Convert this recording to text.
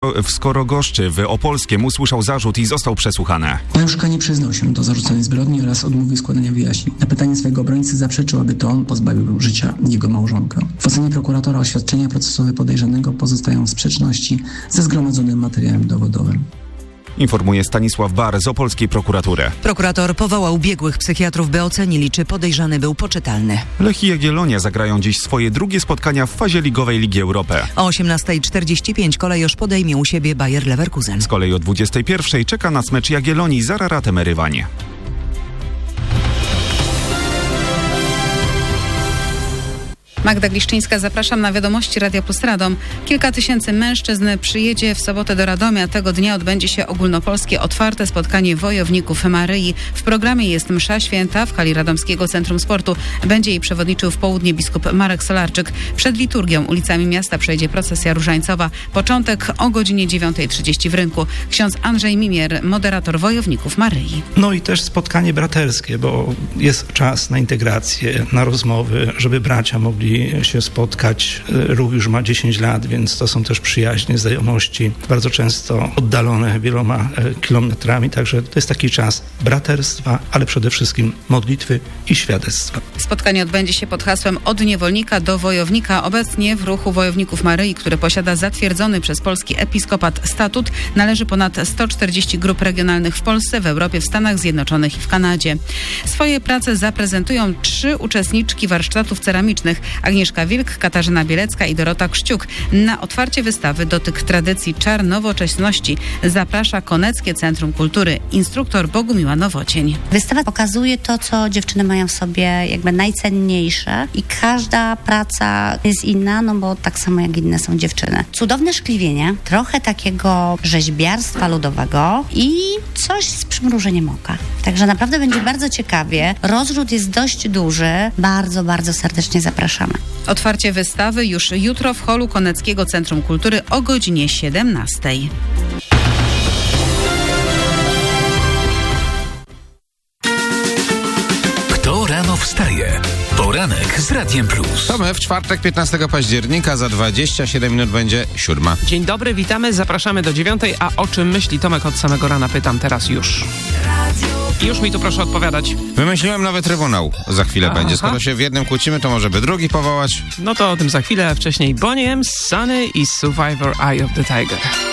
w Skorogoszczy w Opolskiem usłyszał zarzut i został przesłuchany. Pajuszka nie przyznał się do zarzuconej zbrodni oraz odmówił składania wyjaśnień. Na pytanie swojego obrońcy zaprzeczył, aby to on pozbawił życia jego małżonkę. W ocenie prokuratora oświadczenia procesowe podejrzanego pozostają w sprzeczności ze zgromadzonym materiałem dowodowym. Informuje Stanisław Bar z opolskiej prokuratury. Prokurator powołał biegłych psychiatrów, by ocenili, czy podejrzany był poczytalny. Lech i Jagiellonia zagrają dziś swoje drugie spotkania w fazie ligowej Ligi Europy. O 18:45 Kolejosz podejmie u siebie Bayer Leverkusen. Z kolei o 21:00 czeka nas mecz Jagiellonii z Araratem Erywanie. Magda Gliszczyńska, zapraszam na wiadomości Radia Plus Radom. Kilka tysięcy mężczyzn przyjedzie w sobotę do Radomia. Tego dnia odbędzie się ogólnopolskie otwarte spotkanie wojowników Maryi. W programie jest msza święta w hali Radomskiego Centrum Sportu. Będzie jej przewodniczył w południe biskup Marek Solarczyk. Przed liturgią ulicami miasta przejdzie procesja różańcowa. Początek o godzinie 9:30 w Rynku. Ksiądz Andrzej Mimier, moderator wojowników Maryi. No i też spotkanie braterskie, bo jest czas na integrację, na rozmowy, żeby bracia mogli się spotkać. Ruch już ma 10 lat, więc to są też przyjaźnie, znajomości, bardzo często oddalone wieloma kilometrami, także to jest taki czas braterstwa, ale przede wszystkim modlitwy i świadectwa. Spotkanie odbędzie się pod hasłem Od niewolnika do wojownika. Obecnie w ruchu Wojowników Maryi, który posiada zatwierdzony przez polski episkopat statut, należy ponad 140 grup regionalnych w Polsce, w Europie, w Stanach Zjednoczonych i w Kanadzie. Swoje prace zaprezentują 3 uczestniczki warsztatów ceramicznych: Agnieszka Wilk, Katarzyna Bielecka i Dorota Krzciuk. Na otwarcie wystawy Dotyk tradycji, czar nowoczesności zaprasza Koneckie Centrum Kultury. Instruktor Bogumiła Nowocień. Wystawa pokazuje to, co dziewczyny mają w sobie jakby najcenniejsze i każda praca jest inna, no bo tak samo jak inne są dziewczyny. Cudowne szkliwienie, trochę takiego rzeźbiarstwa ludowego i coś z przymrużeniem oka. Także naprawdę będzie bardzo ciekawie. Rozrzut jest dość duży. Bardzo, bardzo serdecznie zapraszamy. Otwarcie wystawy już jutro w holu Koneckiego Centrum Kultury o godzinie 17:00. Kto rano wstaje? Poranek z Radiem Plus. To my w czwartek 15 października za 27 minut będzie 7:00. Dzień dobry, witamy, zapraszamy do 9:00. A o czym myśli Tomek od samego rana? Pytam teraz już. I już mi tu proszę odpowiadać. Wymyśliłem nowy trybunał. Za chwilę będzie. Skoro się w jednym kłócimy, to może by drugi powołać. No to o tym za chwilę, a wcześniej Bonnie M, Sunny i Survivor Eye of the Tiger.